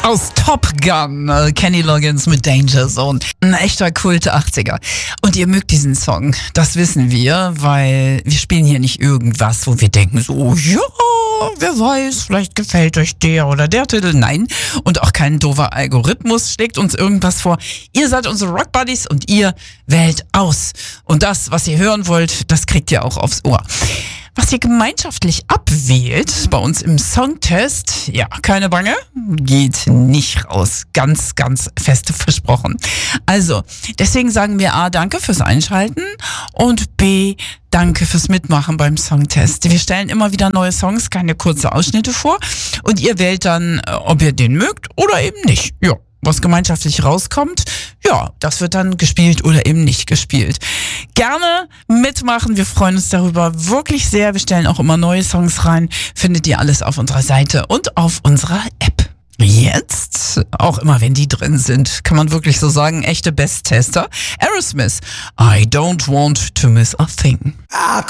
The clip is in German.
Aus Top Gun, Kenny Loggins mit Danger Zone. Ein echter Kult 80er. Und ihr mögt diesen Song, das wissen wir, weil wir spielen hier nicht irgendwas, wo wir denken so, ja, wer weiß, vielleicht gefällt euch der oder der Titel. Nein, und auch kein doofer Algorithmus schlägt uns irgendwas vor. Ihr seid unsere Rock Buddies und ihr wählt aus. Und das, was ihr hören wollt, das kriegt ihr auch aufs Ohr. Was ihr gemeinschaftlich abwählt bei uns im Songtest, ja, keine Bange, geht nicht raus. Ganz, ganz fest versprochen. Also, deswegen sagen wir A, danke fürs Einschalten und B, danke fürs Mitmachen beim Songtest. Wir stellen immer wieder neue Songs, keine kurze Ausschnitte vor und ihr wählt dann, ob ihr den mögt oder eben nicht. Ja. Was gemeinschaftlich rauskommt, ja, das wird dann gespielt oder eben nicht gespielt. Gerne mitmachen, wir freuen uns darüber wirklich sehr. Wir stellen auch immer neue Songs rein, findet ihr alles auf unserer Seite und auf unserer App. Jetzt, auch immer wenn die drin sind, kann man wirklich so sagen, echte Besttester. Aerosmith, I don't want to miss a thing.